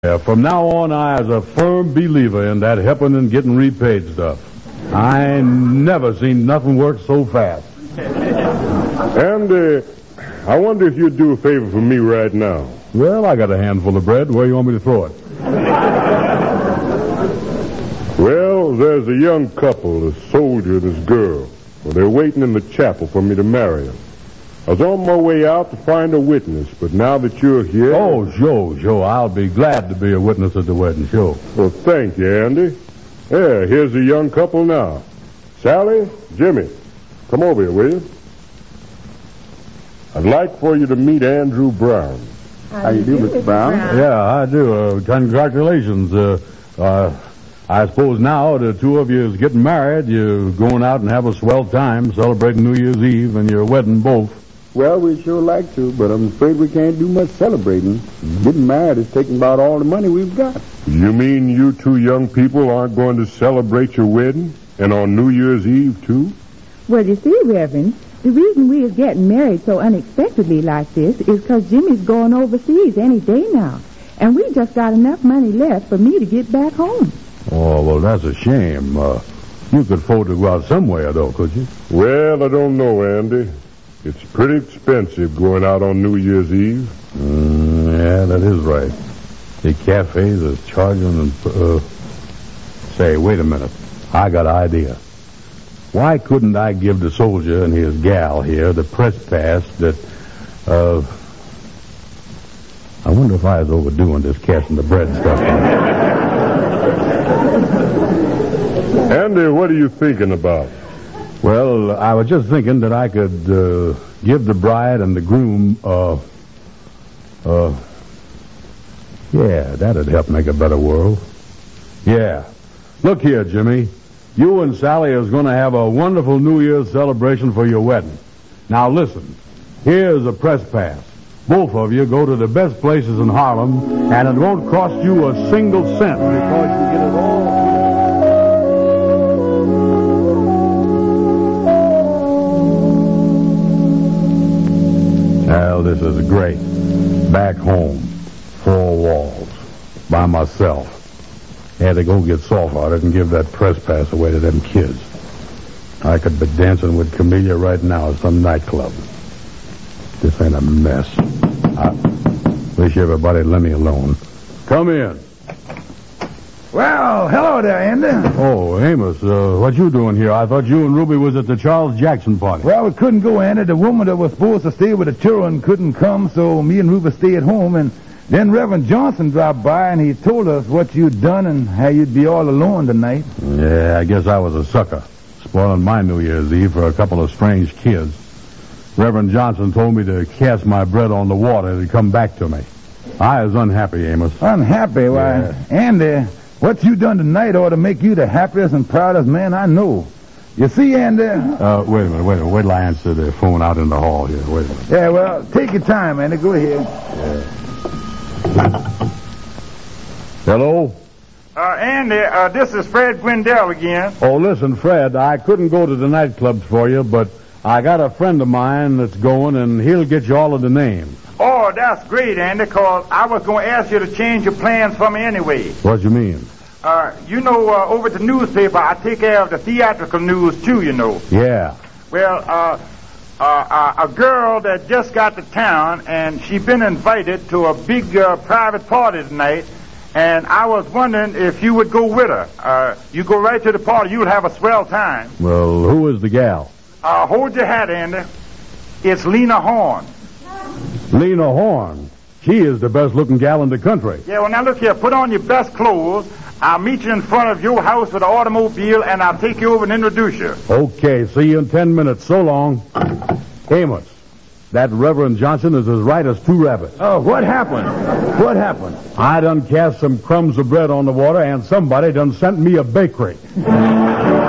Yeah, from now on, I is a firm believer in that helping and getting repaid stuff. I ain't never seen nothing work so fast. And, I wonder if you'd do a favor for me right now. Well, I got a handful of bread. Where you want me to throw it? Well, there's a young couple, a soldier and his girl. Well, they're waiting in the chapel for me to marry them. I was on my way out to find a witness, but now that you're here... Oh, sure. I'll be glad to be a witness at the wedding, sure. Well, thank you, Andy. Yeah, here's a young couple now. Sally, Jimmy, come over here, will you? I'd like for you to meet Andrew Brown. How you do, Mr. Brown? Yeah, I do. Congratulations. I suppose now the two of you is getting married. You're going out and have a swell time celebrating New Year's Eve and your wedding both. Well, we sure like to, but I'm afraid we can't do much celebrating. Getting married is taking about all the money we've got. You mean you two young people aren't going to celebrate your wedding? And on New Year's Eve, too? Well, you see, Reverend, the reason we is getting married so unexpectedly like this is because Jimmy's going overseas any day now. And we just got enough money left for me to get back home. Oh, well, that's a shame. You could afford to go out somewhere, though, could you? Well, I don't know, Andy. It's pretty expensive going out on New Year's Eve. Yeah, that is right. The cafes is charging Say, wait a minute. I got an idea. Why couldn't I give the soldier and his gal here the press pass that, I wonder if I was overdoing this casting the bread stuff. Andy, what are you thinking about? Well, I was just thinking that I could give the bride and the groom, yeah, that'd help make a better world. Yeah. Look here, Jimmy. You and Sally is going to have a wonderful New Year's celebration for your wedding. Now, listen. Here's a press pass. Both of you go to the best places in Harlem, and it won't cost you a single cent because you get it all. Well, this is great. Back home, 4 walls, by myself. Had to go get soft-hearted and give that press pass away to them kids. I could be dancing with Camellia right now at some nightclub. This ain't a mess. I wish everybody'd let me alone. Come in. Well, hello there, Andy. Oh, Amos, what you doing here? I thought you and Ruby was at the Charles Jackson party. Well, we couldn't go, Andy. The woman that was supposed to stay with the children couldn't come, so me and Ruby stayed at home, and then Reverend Johnson dropped by, and he told us what you'd done and how you'd be all alone tonight. Yeah, I guess I was a sucker, spoiling my New Year's Eve for a couple of strange kids. Reverend Johnson told me to cast my bread on the water to come back to me. I was unhappy, Amos. Unhappy? Why, Yeah. Andy, what you done tonight ought to make you the happiest and proudest man I know. You see, Andy? Wait a minute. Wait till I answer the phone out in the hall here. Wait a minute. Yeah, well, take your time, Andy. Go ahead. Hello? Andy, this is Fred Gwendell again. Oh, listen, Fred, I couldn't go to the nightclubs for you, but I got a friend of mine that's going, and he'll get you all of the names. Oh, that's great, Andy, because I was going to ask you to change your plans for me anyway. What you mean? Over at the newspaper, I take care of the theatrical news, too, you know. Yeah. Well, a girl that just got to town, and she's been invited to a big private party tonight, and I was wondering if you would go with her. You go right to the party, you'll have a swell time. Well, who is the gal? Hold your hat, Andy. It's Lena Horne. Lena Horne. She is the best-looking gal in the country. Yeah, well, now look here. Put on your best clothes. I'll meet you in front of your house with an automobile, and I'll take you over and introduce you. Okay, see you in 10 minutes. So long. Amos, that Reverend Johnson is as right as 2 rabbits. Oh, what happened? What happened? I done cast some crumbs of bread on the water, and somebody done sent me a bakery.